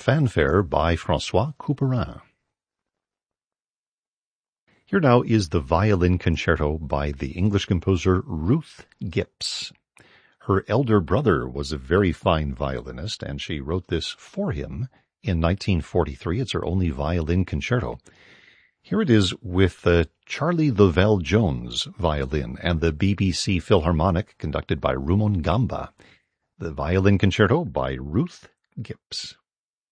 Fanfare by François Couperin. Here now is the violin concerto by the English composer Ruth Gipps. Her elder brother was a very fine violinist, and she wrote this for him in 1943. It's her only violin concerto. Here it is with Charlie Lovell-Jones violin and the BBC Philharmonic conducted by Rumon Gamba. The violin concerto by Ruth Gipps.